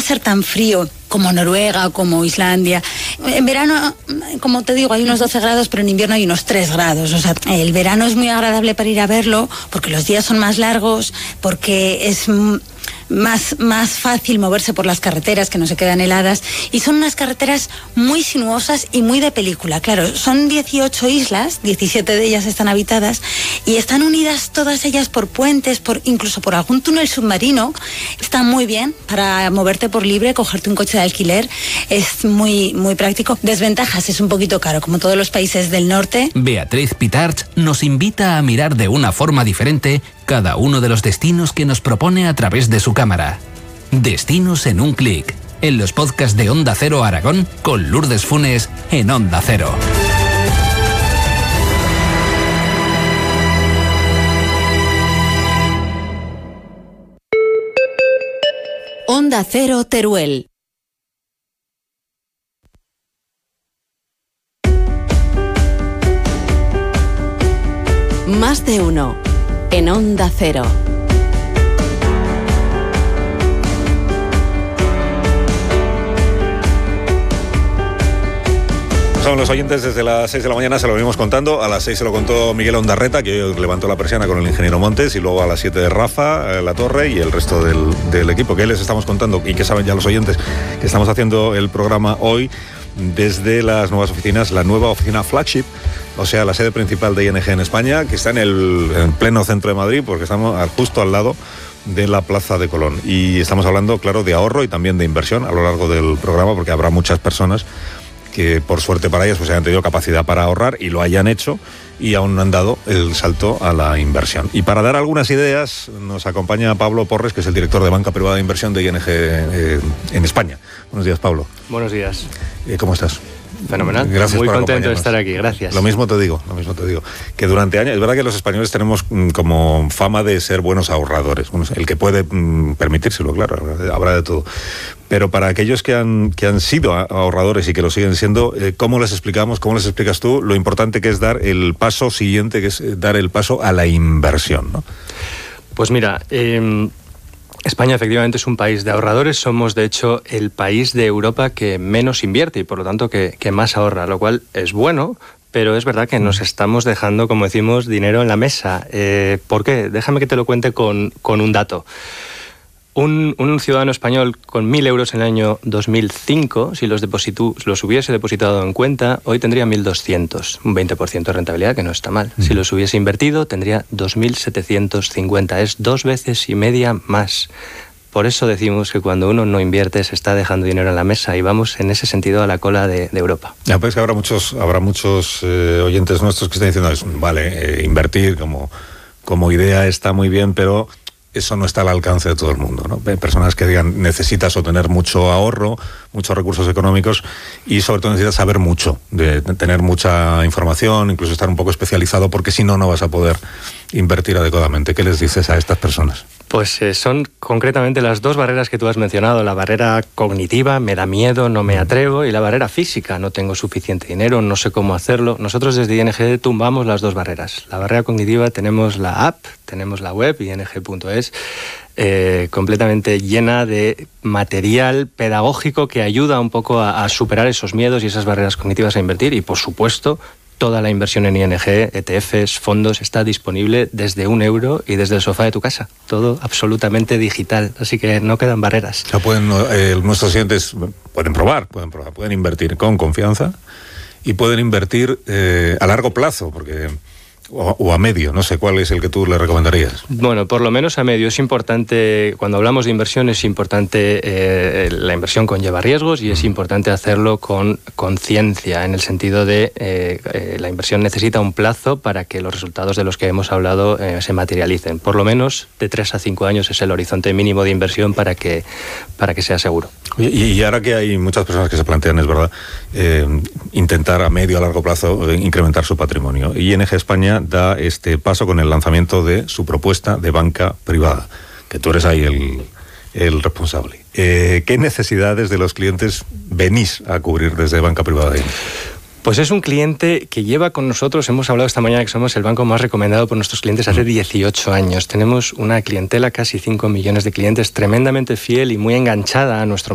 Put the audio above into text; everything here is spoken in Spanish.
ser tan frío como Noruega, como Islandia. En verano, como te digo, hay unos 12 grados, pero en invierno hay unos 3 grados. O sea, el verano es muy agradable para ir a verlo, porque los días son más largos, porque es más fácil moverse por las carreteras que no se quedan heladas, y son unas carreteras muy sinuosas y muy de película. Claro, son 18 islas, 17 de ellas están habitadas y están unidas todas ellas por puentes, incluso por algún túnel submarino. Está muy bien para moverte por libre, cogerte un coche de alquiler, es muy, muy práctico. Desventajas, es un poquito caro, como todos los países del norte. Beatriz Pitarch nos invita a mirar de una forma diferente cada uno de los destinos que nos propone a través de su cámara. Destinos en un clic, en los podcasts de Onda Cero Aragón, con Lourdes Funes en Onda Cero. Onda Cero Teruel. Más de uno en Onda Cero. Son los oyentes desde las 6 de la mañana, se lo venimos contando. A las 6 se lo contó Miguel Ondarreta, que hoy levantó la persiana con el ingeniero Montes, y luego a las 7 de Rafa, La Torre y el resto del equipo, que les estamos contando y que saben ya los oyentes que estamos haciendo el programa hoy desde las nuevas oficinas, la nueva oficina flagship, o sea, la sede principal de ING en España, que está en pleno centro de Madrid, porque estamos justo al lado de la Plaza de Colón. Y estamos hablando, claro, de ahorro y también de inversión a lo largo del programa, porque habrá muchas personas que, por suerte para ellas, pues hayan tenido capacidad para ahorrar y lo hayan hecho, y aún no han dado el salto a la inversión. Y para dar algunas ideas nos acompaña Pablo Porres, que es el director de Banca Privada de Inversión de ING en España. Buenos días, Pablo. Buenos días. ¿Cómo estás? Fenomenal. Gracias. Muy por contento de estar aquí, gracias. Lo mismo te digo, que durante años, es verdad que los españoles tenemos como fama de ser buenos ahorradores. Bueno, el que puede permitírselo, claro, habrá de todo. Pero para aquellos que han sido ahorradores y que lo siguen siendo, ¿cómo les explicamos, cómo les explicas tú lo importante que es dar el paso siguiente, que es dar el paso a la inversión, ¿no? Pues mira, España efectivamente es un país de ahorradores. Somos, de hecho, el país de Europa que menos invierte y, por lo tanto, que más ahorra, lo cual es bueno, pero es verdad que nos estamos dejando, como decimos, dinero en la mesa. ¿Por qué? Déjame que te lo cuente con un dato. Un ciudadano español con 1.000 euros en el año 2005, si los hubiese depositado en cuenta, hoy tendría 1.200, un 20% de rentabilidad, que no está mal. Si los hubiese invertido, tendría 2.750, es 2,5 veces más. Por eso decimos que cuando uno no invierte se está dejando dinero en la mesa, y vamos en ese sentido a la cola de Europa. Ya, pues que habrá muchos oyentes nuestros que están diciendo, vale, invertir como idea está muy bien, pero eso no está al alcance de todo el mundo, ¿no? Personas que digan, necesitas obtener mucho ahorro, muchos recursos económicos, y sobre todo necesitas saber mucho, de tener mucha información, incluso estar un poco especializado, porque si no, no vas a poder invertir adecuadamente. ¿Qué les dices a estas personas? Pues son concretamente las dos barreras que tú has mencionado: la barrera cognitiva, me da miedo, no me atrevo, y la barrera física, no tengo suficiente dinero, no sé cómo hacerlo. Nosotros desde ING tumbamos las dos barreras. La barrera cognitiva, tenemos la app, tenemos la web, ing.es, completamente llena de material pedagógico que ayuda un poco a superar esos miedos y esas barreras cognitivas a invertir. Y, por supuesto, toda la inversión en ING, ETFs, fondos, está disponible desde €1 y desde el sofá de tu casa. Todo absolutamente digital, así que no quedan barreras. O sea, nuestros clientes pueden probar, pueden invertir con confianza y pueden invertir a largo plazo, porque o a medio, no sé cuál es el que tú le recomendarías. Bueno, por lo menos a medio. Es importante, cuando hablamos de inversión, es importante, la inversión conlleva riesgos y es importante hacerlo con conciencia, en el sentido de la inversión necesita un plazo para que los resultados de los que hemos hablado se materialicen. Por lo menos de 3 a 5 años es el horizonte mínimo de inversión para que sea seguro. Y ahora que hay muchas personas que se plantean, es verdad, intentar a medio, a largo plazo incrementar su patrimonio. ING España da este paso con el lanzamiento de su propuesta de banca privada, que tú eres ahí el responsable. ¿Qué necesidades de los clientes venís a cubrir desde banca privada? Pues es un cliente que lleva con nosotros, hemos hablado esta mañana que somos el banco más recomendado por nuestros clientes hace 18 años. Tenemos una clientela, casi 5 millones de clientes, tremendamente fiel y muy enganchada a nuestro